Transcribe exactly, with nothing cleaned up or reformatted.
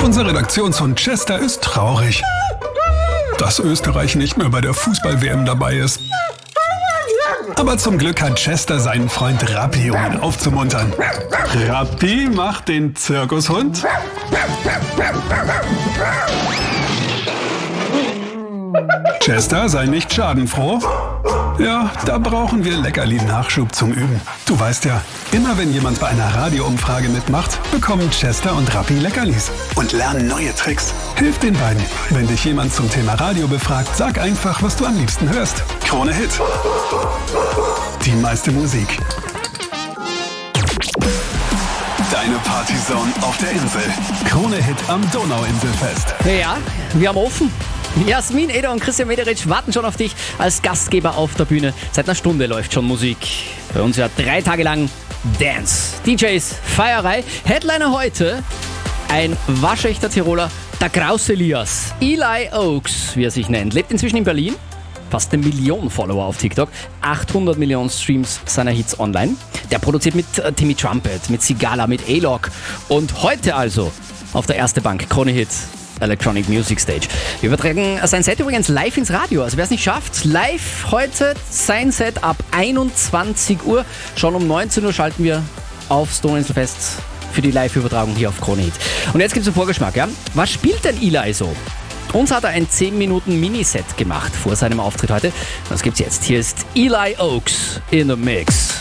Unser Redaktionshund Chester ist traurig, dass Österreich nicht mehr bei der Fußball-W M dabei ist. Aber zum Glück hat Chester seinen Freund Rappi, um ihn aufzumuntern. Rappi macht den Zirkushund. Chester sei nicht schadenfroh. Ja, da brauchen wir Leckerli-Nachschub zum Üben. Du weißt ja, immer wenn jemand bei einer Radioumfrage mitmacht, bekommen Chester und Rappi Leckerlis und lernen neue Tricks. Hilf den beiden. Wenn dich jemand zum Thema Radio befragt, sag einfach, was du am liebsten hörst. Krone Hit. Die meiste Musik. Deine Partyzone auf der Insel. Krone Hit am Donauinselfest. Ja, wir haben offen. Jasmin, Eder und Christian Mederitsch warten schon auf dich als Gastgeber auf der Bühne. Seit einer Stunde läuft schon Musik. Bei uns ja drei Tage lang Dance. D Js, Feierei. Headliner heute, ein waschechter Tiroler, der Kraus Elias. Eli Oaks, wie er sich nennt, lebt inzwischen in Berlin. Fast eine Million Follower auf TikTok. achthundert Millionen Streams seiner Hits online. Der produziert mit äh, Timmy Trumpet, mit Sigala, mit A-Log. Und heute also auf der ersten Bank Krone Hit Electronic Music Stage. Wir übertragen sein Set übrigens live ins Radio. Also wer es nicht schafft, live heute sein Set ab einundzwanzig Uhr. Schon um neunzehn Uhr schalten wir aufs Donauinselfest für die Live-Übertragung hier auf Krone Hit. Und jetzt gibt es einen Vorgeschmack. Ja? Was spielt denn Eli so? Uns hat er ein zehn Minuten Miniset gemacht vor seinem Auftritt heute. Das gibt's jetzt. Hier ist Eli Oaks in the Mix.